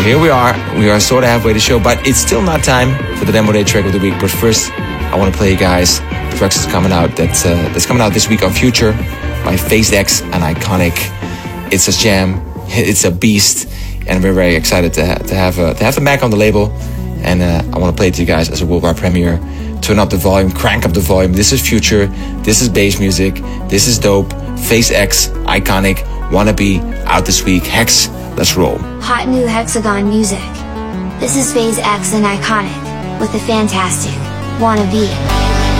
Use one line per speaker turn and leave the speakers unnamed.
here we are sort of halfway to the show, but it's still not time for the Demo Day track of the week. But first, I want to play you guys the tracks that's coming out this week on Future by Phase X and Iconic. It's a jam, it's a beast, and we're very excited to have them back on the label. And I want to play it to you guys as a worldwide premiere. Turn up the volume, crank up the volume. This is Future, this is bass music, this is dope. Phase X, Iconic, Wanna Be, out this week. Hex, let's roll.
Hot new Hexagon music. This is Phase X and Iconic, with the fantastic Wanna Be.